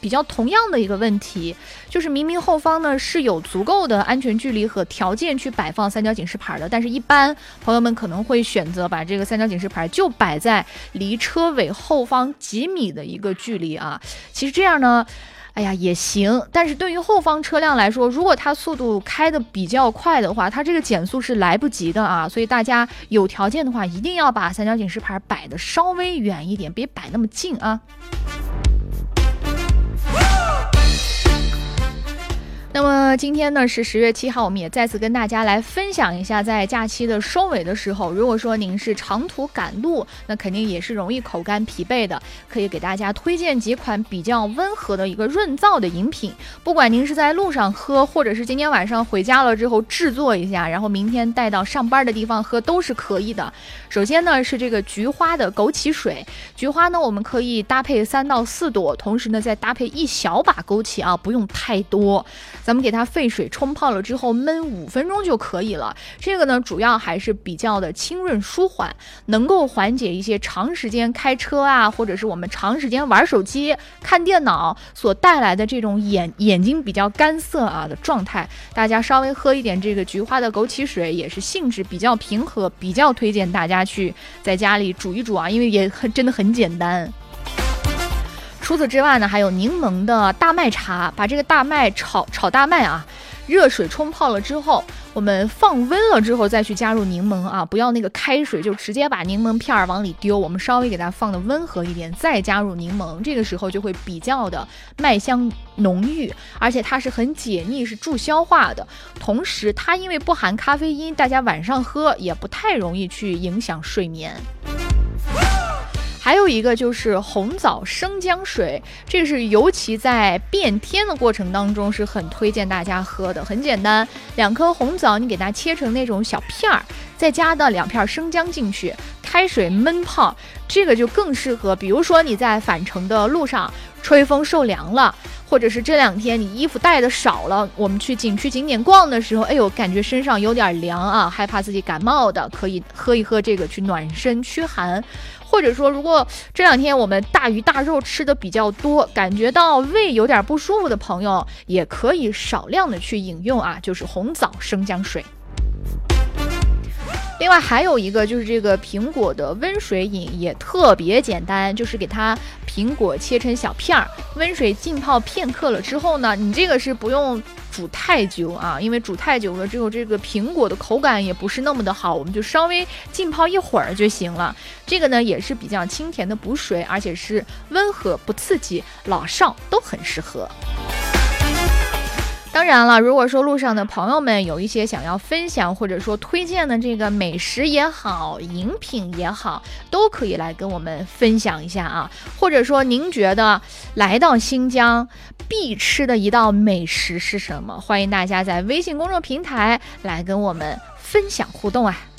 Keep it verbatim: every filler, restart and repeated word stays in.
比较同样的一个问题，就是明明后方呢是有足够的安全距离和条件去摆放三角警示牌的，但是一般朋友们可能会选择把这个三角警示牌就摆在离车尾后方几米的一个距离啊。其实这样呢哎呀也行，但是对于后方车辆来说，如果它速度开得比较快的话，它这个减速是来不及的啊，所以大家有条件的话一定要把三角警示牌摆得稍微远一点，别摆那么近啊。那么今天呢是十月七号，我们也再次跟大家来分享一下，在假期的收尾的时候，如果说您是长途赶路，那肯定也是容易口干疲惫的，可以给大家推荐几款比较温和的一个润燥的饮品，不管您是在路上喝，或者是今天晚上回家了之后制作一下，然后明天带到上班的地方喝都是可以的。首先呢是这个菊花的枸杞水，菊花呢我们可以搭配三到四朵，同时呢再搭配一小把枸杞啊，不用太多，咱们给它沸水冲泡了之后焖五分钟就可以了。这个呢主要还是比较的清润舒缓，能够缓解一些长时间开车啊，或者是我们长时间玩手机看电脑所带来的这种眼眼睛比较干涩啊的状态。大家稍微喝一点这个菊花的枸杞水，也是性质比较平和，比较推荐大家去在家里煮一煮啊，因为也很真的很简单。除此之外呢，还有柠檬的大麦茶，把这个大麦炒炒大麦啊，热水冲泡了之后，我们放温了之后再去加入柠檬啊，不要那个开水就直接把柠檬片往里丢，我们稍微给它放的温和一点，再加入柠檬，这个时候就会比较的麦香浓郁，而且它是很解腻，是助消化的，同时它因为不含咖啡因，大家晚上喝也不太容易去影响睡眠。还有一个就是红枣生姜水，这个是尤其在变天的过程当中是很推荐大家喝的。很简单，两颗红枣你给它切成那种小片儿，再加到两片生姜进去，开水焖泡，这个就更适合，比如说你在返程的路上吹风受凉了，或者是这两天你衣服带的少了，我们去景区景点逛的时候，哎呦感觉身上有点凉啊，害怕自己感冒的，可以喝一喝这个去暖身驱寒。或者说如果这两天我们大鱼大肉吃的比较多，感觉到胃有点不舒服的朋友，也可以少量的去饮用啊，就是红枣生姜水。另外还有一个就是这个苹果的温水饮，也特别简单，就是给它苹果切成小片儿，温水浸泡片刻了之后呢，你这个是不用煮太久啊，因为煮太久了之后这个苹果的口感也不是那么的好，我们就稍微浸泡一会儿就行了。这个呢也是比较清甜的补水，而且是温和不刺激，老少都很适合。当然了，如果说路上的朋友们有一些想要分享或者说推荐的这个美食也好，饮品也好，都可以来跟我们分享一下啊。或者说您觉得来到新疆必吃的一道美食是什么？欢迎大家在微信公众平台来跟我们分享互动啊。